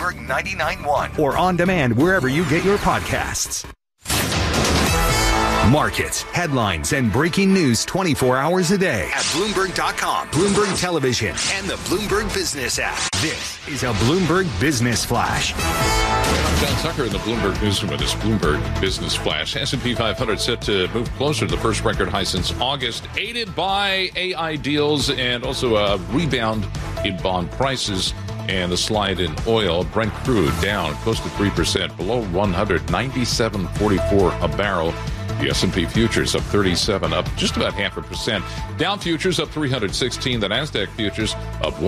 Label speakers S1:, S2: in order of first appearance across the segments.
S1: Bloomberg 99.1.
S2: Or on demand wherever you get your podcasts. Markets, headlines, and breaking news 24 hours a day at Bloomberg.com, Bloomberg Television, and the Bloomberg Business app. This is a Bloomberg Business Flash.
S3: I'm John Tucker in the Bloomberg Newsroom with this Bloomberg Business Flash. S&P 500 set to move closer to the first record high since August, aided by AI deals and also a rebound in bond prices and the slide in oil. Brent crude down close to 3%, below 197.44 a barrel. The S&P futures up 37, up just about 0.5%. Dow futures up 316. The NASDAQ futures up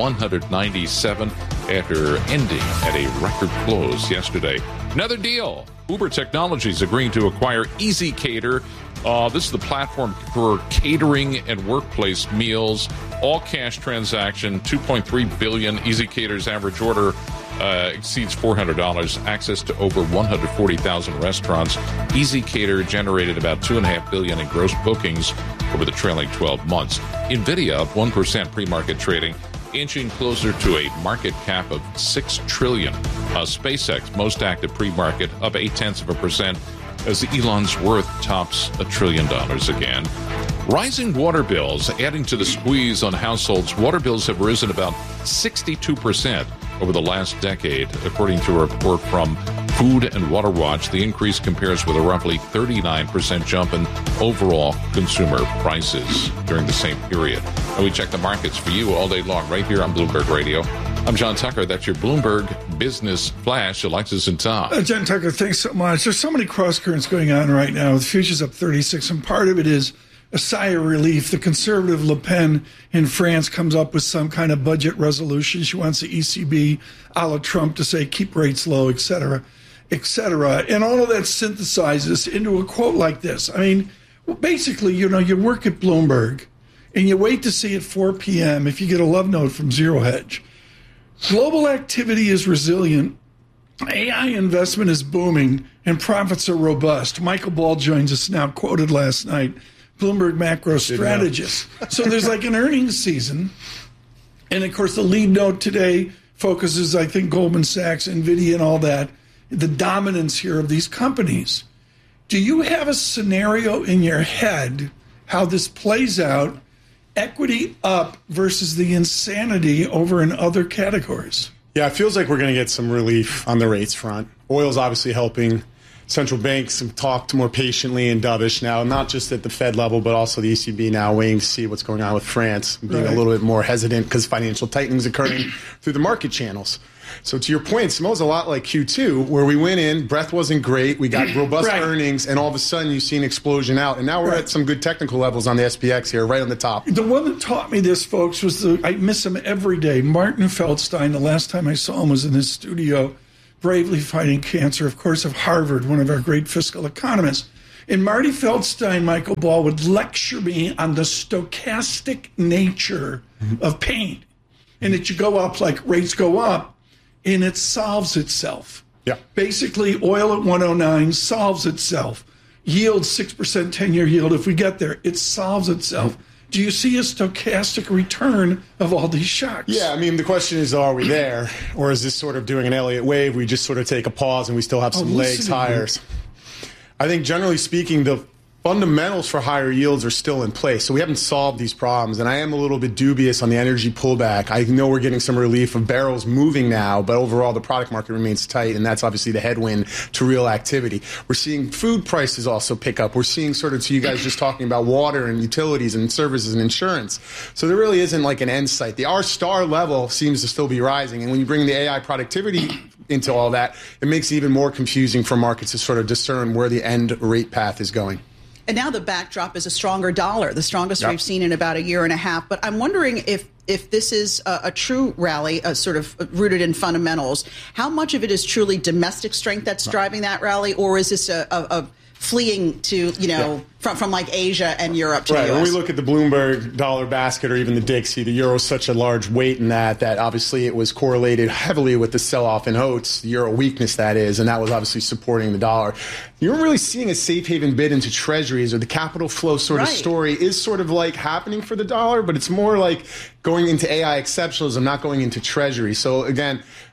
S3: 197 after ending at a record close yesterday. Another deal. Uber Technologies agreeing to acquire EasyCater. This is the platform for catering and workplace meals. All cash transaction, $2.3 billion. EasyCater's average order exceeds $400. Access to over 140,000 restaurants. EasyCater generated about $2.5 billion in gross bookings over the trailing 12 months. NVIDIA up 1% pre-market trading, inching closer to a market cap of $6 trillion. SpaceX, most active pre-market, up 0.8% as Elon's worth tops $1 trillion again. Rising water bills adding to the squeeze on households. Water bills have risen about 62% over the last decade, according to a report from Food and Water Watch. The increase compares with a roughly 39% jump in overall consumer prices during the same period. And we check the markets for you all day long right here on Bloomberg Radio. I'm John Tucker. That's your Bloomberg Business Flash. Alexis and Tom.
S4: John Tucker, thanks so much. There's so many cross currents going on right now. The futures up 36, and part of it is a sigh of relief. The conservative Le Pen in France comes up with some kind of budget resolution. She wants the ECB a la Trump to say keep rates low, et cetera, et cetera. And all of that synthesizes into a quote like this. I mean, basically, you work at Bloomberg and you wait to see at 4 p.m. if you get a love note from Zero Hedge. Global activity is resilient. AI investment is booming and profits are robust. Michael Ball joins us now, quoted last night. Bloomberg macro strategist. So there's like an earnings season. And of course, the lead note today focuses, I think, Goldman Sachs, NVIDIA, and all that, the dominance here of these companies. Do you have a scenario in your head how this plays out, equity up versus the insanity over in other categories?
S5: Yeah, it feels like we're going to get some relief on the rates front. Oil's obviously helping. Central banks have talked more patiently and dovish now, not just at the Fed level, but also the ECB now waiting to see what's going on with France, being a little bit more hesitant because financial tightening is occurring through the market channels. So to your point, Simo's a lot like Q2, where we went in, breath wasn't great, we got robust earnings, and all of a sudden you see an explosion out. And now we're at some good technical levels on the SPX here, right on the top.
S4: The one that taught me this, folks, was I miss him every day. Martin Feldstein, the last time I saw him was in his studio, bravely fighting cancer, of course, of Harvard, one of our great fiscal economists. And Marty Feldstein, Michael Ball, would lecture me on the stochastic nature of pain. And that you go up like rates go up, and it solves itself.
S5: Yeah.
S4: Basically, oil at 109 solves itself. Yield 6% 10-year yield. If we get there, it solves itself. Do you see a stochastic return of all these shocks?
S5: Yeah, I mean, the question is, are we there? Or is this sort of doing an Elliott wave? We just sort of take a pause and we still have some legs higher. I think generally speaking, the fundamentals for higher yields are still in place. So we haven't solved these problems. And I am a little bit dubious on the energy pullback. I know we're getting some relief of barrels moving now, but overall the product market remains tight. And that's obviously the headwind to real activity. We're seeing food prices also pick up. We're seeing sort of, so you guys just talking about water and utilities and services and insurance. So there really isn't like an end sight. The R-star level seems to still be rising. And when you bring the AI productivity into all that, it makes it even more confusing for markets to sort of discern where the end rate path is going.
S6: And now the backdrop is a stronger dollar, the strongest we've seen in about a year and a half. But I'm wondering if this is a true rally, sort of rooted in fundamentals, how much of it is truly domestic strength that's driving that rally, or is this a fleeing to, from like Asia and Europe to the US?
S5: When we look at the Bloomberg dollar basket or even the Dixie, the euro is such a large weight in that obviously it was correlated heavily with the sell-off in Oats, the euro weakness that is, and that was obviously supporting the dollar. You're really seeing a safe haven bid into treasuries, or the capital flow sort of story is sort of like happening for the dollar, but it's more like going into AI exceptionalism, not going into treasury. So again,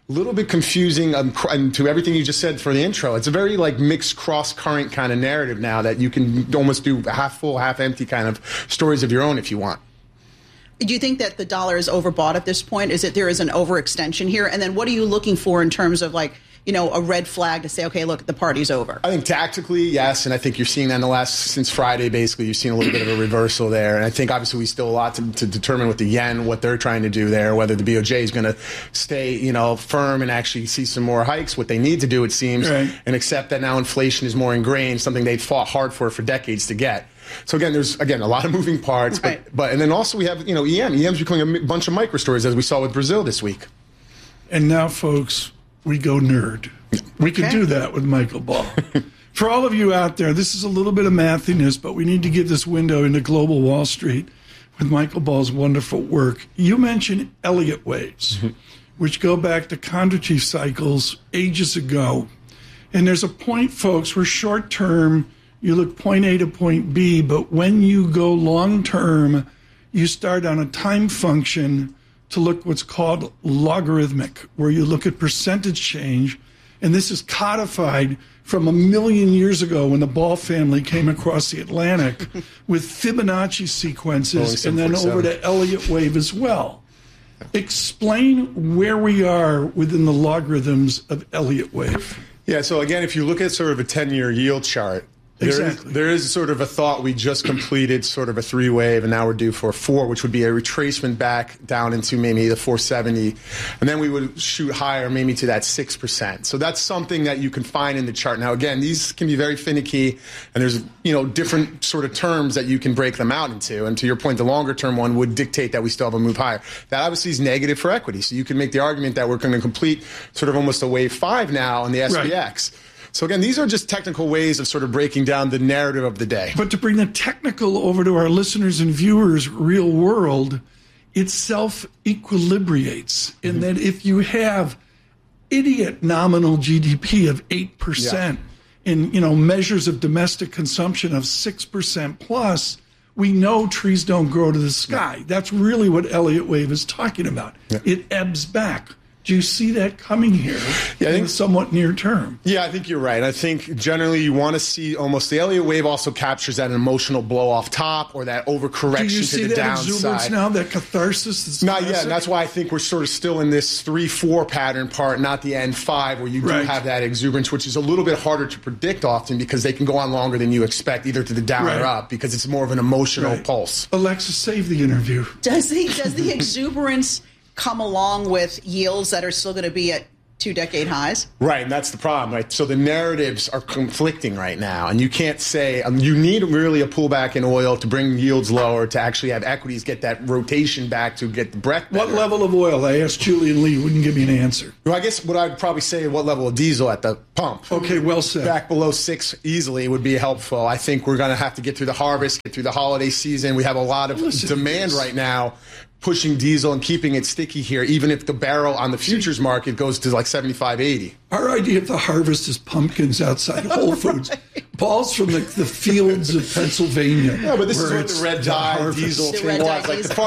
S5: little bit confusing and to everything you just said for the intro. It's a very like mixed cross-current kind of narrative now that you can almost do half full, half empty kind of stories of your own if you want.
S6: Do you think that the dollar is overbought at this point? Is it there is an overextension here? And then what are you looking for in terms of like, you know, a red flag to say, okay, look, the party's over?
S5: I think tactically, yes, and I think you're seeing that since Friday, basically, you've seen a little bit of a reversal there. And I think obviously we still a lot to determine with the yen, what they're trying to do there, whether the BOJ is going to stay, you know, firm and actually see some more hikes, what they need to do, it seems,
S4: right,
S5: and accept that now inflation is more ingrained, something they've fought hard for decades to get. So again, there's a lot of moving parts,
S6: right,
S5: but and then also we have, you know, EM. EM's becoming a bunch of micro stories as we saw with Brazil this week.
S4: And now, folks, we go nerd. We can do that with Michael Ball. For all of you out there, this is a little bit of mathiness, but we need to give this window into global Wall Street with Michael Ball's wonderful work. You mentioned Elliott waves, which go back to Kondratiev cycles ages ago. And there's a point, folks, where short term, you look point A to point B, but when you go long term, you start on a time function to look what's called logarithmic, where you look at percentage change. And this is codified from 1 million years ago when the Ball family came across the Atlantic with Fibonacci sequences and then over to Elliott wave as well. Explain where we are within the logarithms of Elliott wave.
S5: Yeah, so again, if you look at sort of a 10-year yield chart, there is sort of a thought we just completed sort of a 3-wave, and now we're due for a 4, which would be a retracement back down into maybe the 470, and then we would shoot higher maybe to that 6%. So that's something that you can find in the chart. Now, again, these can be very finicky, and there's, you know, different sort of terms that you can break them out into. And to your point, the longer-term one would dictate that we still have a move higher. That obviously is negative for equity. So you can make the argument that we're going to complete sort of almost a wave 5 now on the SPX. Right. So again, these are just technical ways of sort of breaking down the narrative of the day.
S4: But to bring the technical over to our listeners and viewers' real world, it self-equilibrates in that if you have idiot nominal GDP of 8% and, you know, measures of domestic consumption of 6% plus, we know trees don't grow to the sky. That's really what Elliott wave is talking about. It ebbs back. Do you see that coming here in somewhat near term?
S5: Yeah, I think you're right. I think generally you want to see almost the Elliott wave also captures that emotional blow off top or that overcorrection to the downside. Do you see that
S4: exuberance now, that catharsis? That's
S5: not yet. And that's why I think we're sort of still in this 3-4 pattern part, not the end 5, where you do have that exuberance, which is a little bit harder to predict often because they can go on longer than you expect, either to the down or up, because it's more of an emotional pulse.
S4: Alexa, save the interview.
S6: Does the exuberance come along with yields that are still going to be at 2-decade highs?
S5: Right, and that's the problem, right? So the narratives are conflicting right now, and you can't say you need really a pullback in oil to bring yields lower to actually have equities get that rotation back to get the breadth better.
S4: What level of oil? I asked Julian Lee, wouldn't give me an answer.
S5: Well, I guess what I'd probably say, what level of diesel at the pump.
S4: Okay, well said.
S5: Back below 6 easily would be helpful. I think we're going to have to get through the harvest, get through the holiday season. We have a lot of demand right now pushing diesel and keeping it sticky here, even if the barrel on the futures market goes to like 75, 80.
S4: Our idea of the harvest is pumpkins outside Whole Foods. Paul's from the fields of Pennsylvania.
S5: Yeah, but this is what the red dye diesel thing was. Like the